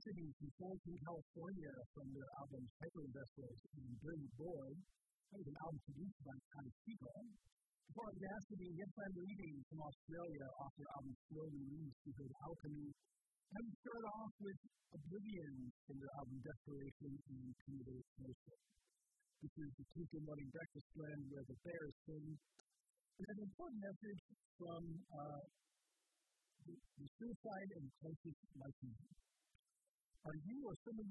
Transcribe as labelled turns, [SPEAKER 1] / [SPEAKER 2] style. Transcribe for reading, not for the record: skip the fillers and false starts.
[SPEAKER 1] Audacity from Fulton, California, from their album Hyperinvestors and Dirty Boy. That was an album produced by Connie Seagull. Before Audacity, Yes I'm Leaving from Australia off their album Slow Release, we heard Alchemy. And we started off with Oblivion from their album Desperation and Commuter Motion. This is the Tuesday Morning Breakfast Blend where the Bears sing. We have an important message from the suicide and crisis licensing. Are you or someone